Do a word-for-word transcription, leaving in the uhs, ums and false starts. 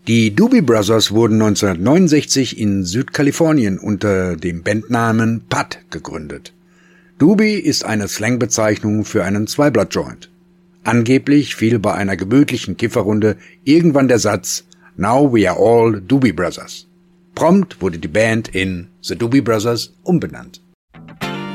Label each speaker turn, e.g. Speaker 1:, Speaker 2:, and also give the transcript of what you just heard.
Speaker 1: Die Doobie Brothers wurden neunzehnhundertneunundsechzig in Südkalifornien unter dem Bandnamen Putt gegründet. Doobie ist eine Slangbezeichnung für einen Zweiblatt-Joint. Angeblich fiel bei einer gemütlichen Kifferrunde irgendwann der Satz "Now we are all Doobie Brothers". Prompt wurde die Band in The Doobie Brothers umbenannt.